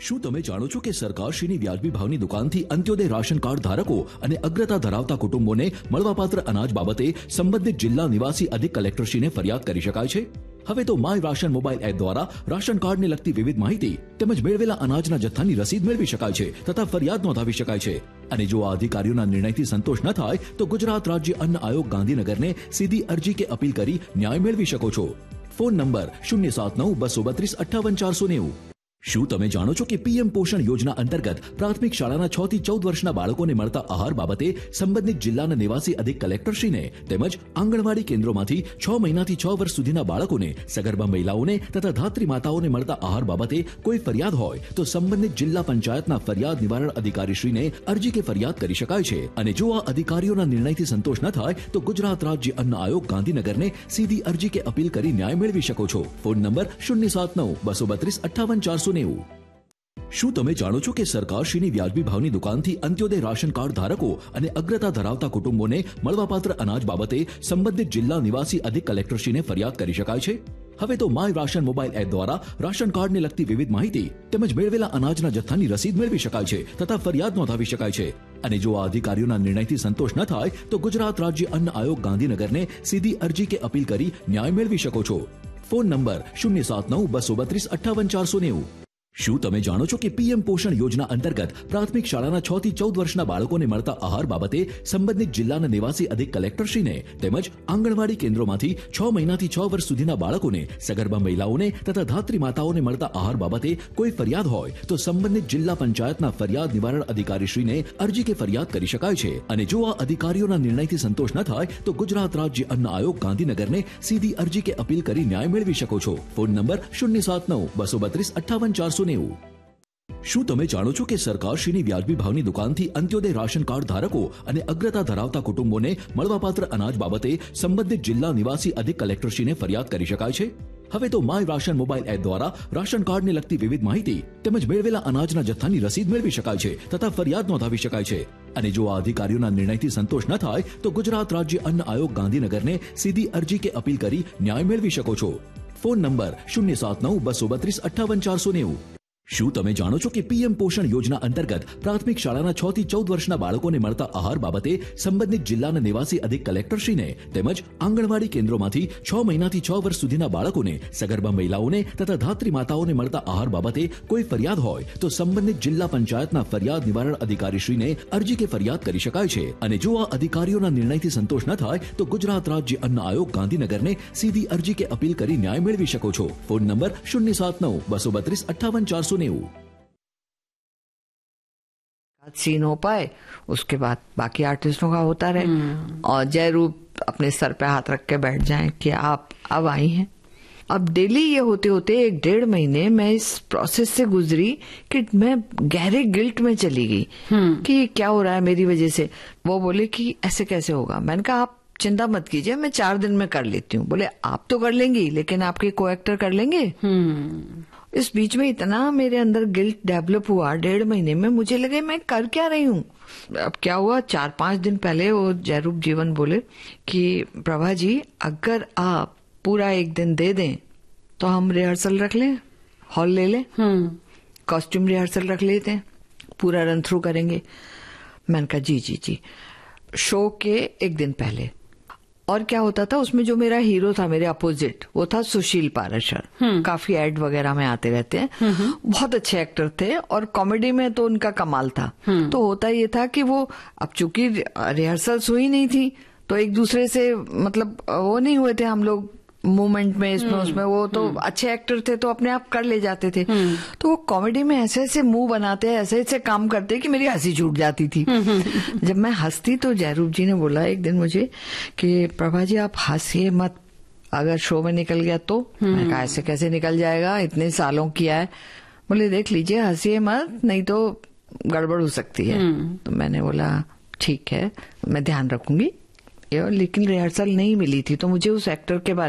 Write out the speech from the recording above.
શું તમે જાણો છો કે સરકારશ્રીની વ્યાજબી ભાવની દુકાનથી અંત્યોદય રાશન કાર્ડ ધારકો અને અગ્રતા ધરાવતા કુટુંબોને મળવાપાત્ર અનાજ બાબતે સંબંધિત જિલ્લા નિવાસી અધિક કલેક્ટરશ્રીને ફરિયાદ કરી શકાય છે? હવે તો માય રાશન મોબાઈલ એપ દ્વારા રાશન કાર્ડને લગતી વિવિધ માહિતી તેમજ મેળવેલા અનાજના જથ્થાની રસીદ મેળવી શકાય છે તથા ફરિયાદ નોંધાવી શકાય છે. અને જો આ અધિકારીઓના નિર્ણયથી સંતોષ ન થાય તો ગુજરાત રાજ્ય અન્ન આયોગ ગાંધીનગરને સીધી અરજી કે અપીલ કરી ન્યાય મેળવી શકો છો. Phone number 079-232-58-490. શું તમે જાણો છો કે પીએમ પોષણ યોજના અંતર્ગત પ્રાથમિક શાળાના 6 થી 14 વર્ષના બાળકોને મળતા આહાર બાબતે સંબંધિત જિલ્લાના નિવાસી અધિક કલેક્ટરશ્રીને તેમજ આંગણવાડી કેન્દ્રોમાંથી 6 મહિનાથી 6 વર્ષ સુધીના બાળકોને, સગર્ભા મહિલાઓને તથા ધાત્રી માતાઓને મળતા આહાર બાબતે કોઈ ફરિયાદ હોય તો સંબંધિત જિલ્લા પંચાયતના ફરિયાદ નિવારણ અધિકારીશ્રીને અરજી કે ફરિયાદ કરી શકાય છે. અને જો આ અધિકારીઓના નિર્ણયથી સંતોષ ન થાય તો ગુજરાત રાજ્ય અન્ન આયોગ ગાંધીનગરને સીધી અરજી કે અપીલ કરી ન્યાય મેળવી શકો છો. Phone number 079-232-58-490. શું તમે જાણો છો કે સરકારશ્રીની વ્યાજબી ભાવની દુકાનથી અંત્યોદય રાશન કાર્ડ ધારકો અને અગ્રતા ધરાવતા કુટુંબોને મળવાપાત્ર અનાજ બાબતે સંબંધિત જિલ્લા નિવાસી અધિક કલેક્ટરશ્રીને ફરિયાદ કરી શકાય છે? હવે તો માય રાશન મોબાઈલ એપ દ્વારા રાશન કાર્ડને લગતી વિવિધ માહિતી તેમજ મેળવેલા અનાજના જથ્થાની રસીદ મેળવી શકાય છે તથા ફરિયાદ નોંધાવી શકાય છે. અને જો આ અધિકારીઓના નિર્ણયથી સંતોષ ન થાય તો ગુજરાત રાજ્ય અન્ન આયોગ ગાંધીનગરને સીધી અરજી કે અપીલ કરી ન્યાય મેળવી શકો છો. Phone number 079-232-58-490. શું તમે જાણો છો કે પીએમ પોષણ યોજના અંતર્ગત પ્રાથમિક શાળાના 6 થી 14 વર્ષના બાળકોને મળતા આહાર બાબતે સંબંધિત જિલ્લાના નિવાસી અધિક કલેક્ટરશ્રીને તેમજ આંગણવાડી કેન્દ્રોમાંથી 6 મહિનાથી 6 વર્ષ સુધીના બાળકોને, સગર્ભા મહિલાઓને તથા ધાત્રી માતાઓને મળતા આહાર બાબતે કોઈ ફરિયાદ હોય તો સંબંધિત જિલ્લા પંચાયતના ફરિયાદ નિવારણ અધિકારીશ્રીને અરજી કે ફરિયાદ કરી શકાય છે. અને જો આ અધિકારીઓના નિર્ણયથી સંતોષ ન થાય તો ગુજરાત રાજ્ય અન્ન આયોગ ગાંધીનગરને સીધી અરજી કે અપીલ કરી ન્યાય મેળવી શકો છો. Phone number 079-232-58-490. શું તમે જાણો છો કે સરકારશ્રીની વ્યાજબી ભાવની દુકાનથી અંત્યોદય રાશન કાર્ડ ધારકો અને અગ્રતા ધરાવતા કુટુંબોને મળવાપાત્ર અનાજ બાબતે સંબંધિત જિલ્લા નિવાસી અધિક કલેક્ટરશ્રીને ફરિયાદ કરી શકાય છે? હવે તો માય રાશન મોબાઈલ એપ દ્વારા રાશન કાર્ડને લગતી વિવિધ માહિતી તેમજ મેળવેલા અનાજના જથ્થાની રસીદ મેળવી શકાય છે તથા ફરિયાદ નોંધાવી શકાય છે. અને જો આ અધિકારીઓના નિર્ણયથી સંતોષ ન થાય તો ગુજરાત રાજ્ય અન્ન આયોગ ગાંધીનગરને સીધી અરજી કે અપીલ કરી ન્યાય મેળવી શકો છો. Phone number 079-232-58-490. શું તમે જાણો છો કે પીએમ પોષણ યોજના અંતર્ગત પ્રાથમિક શાળાના 6 થી 14 વર્ષના બાળકોને મળતા આહાર બાબતે સંબંધિત જિલ્લાના નિવાસી અધિક કલેક્ટરશ્રીને તેમજ આંગણવાડી કેન્દ્રોમાંથી 6 મહિનાથી 6 વર્ષ સુધીના બાળકોને, સગર્ભા મહિલાઓને તથા ધાત્રી માતાઓને મળતા આહાર બાબતે કોઈ ફરિયાદ હોય તો સંબંધિત જિલ્લા પંચાયતના ફરિયાદ નિવારણ અધિકારીશ્રીને અરજી કે ફરિયાદ કરી શકાય છે. અને જો આ અધિકારીઓના નિર્ણયથી સંતોષ ન થાય તો ગુજરાત રાજ્ય અન્ન આયોગ ગાંધીનગરને સીધી અરજી કે અપીલ કરી ન્યાય મેળવી શકો છો. Phone number 079-232-58-490. सीन हो पाए उसके बाद बाकी आर्टिस्टों का होता रहे और जय रूप अपने सर पे हाथ रख के बैठ जाएं कि आप अब आई हैं. अब डेली ये होते होते 1-1.5 महीने मैं इस प्रोसेस से गुजरी कि मैं गहरे गिल्ट में चली गई कि क्या हो रहा है मेरी वजह से. वो बोले कि ऐसे कैसे होगा. मैंने कहा आप चिंता मत कीजिए, मैं 4 दिन में कर लेती हूँ. बोले आप तो कर लेंगी लेकिन आपके को एक्टर कर लेंगे. इस बीच में इतना मेरे अंदर गिल्ट डेवलप हुआ 1.5 महीने में. मुझे लगे मैं कर क्या रही हूँ. अब क्या हुआ, 4-5 दिन पहले वो जयरूप जीवन बोले कि प्रभा जी अगर आप पूरा 1 दिन दे दें तो हम रिहर्सल रख लें, हॉल ले लें, कॉस्ट्यूम रिहर्सल रख लेते हैं, पूरा रन थ्रू करेंगे. मैंने कहा जी जी जी. शो के 1 दिन पहले और क्या होता था उसमें जो मेरा हीरो था मेरे अपोजिट वो था सुशील पाराशर. काफी एड वगैरह में आते रहते हैं. बहुत अच्छे एक्टर थे और कॉमेडी में तो उनका कमाल था. तो होता ये था कि वो अब चूंकि रिहर्सल्स हुई नहीं थी तो एक दूसरे से मतलब वो नहीं हुए थे हम लोग मूवमेंट में इसमें उसमें. वो तो अच्छे एक्टर थे तो अपने आप कर ले जाते थे. तो वो कॉमेडी में ऐसे ऐसे मुंह बनाते हैं, ऐसे ऐसे काम करते कि मेरी हंसी छूट जाती थी. जब मैं हंसती तो जयरूप जी ने बोला एक दिन मुझे कि प्रभा जी आप हंसिए मत, अगर शो में निकल गया तो. मैंने कहा ऐसे कैसे निकल जाएगा, इतने सालों किया है. बोले देख लीजिए हंसिए मत नहीं तो गड़बड़ हो सकती है. तो मैंने बोला ठीक है मैं ध्यान रखूंगी. लेकिन रिहर्सल नहीं मिली थी तो मुझे उस एक्टर के बारे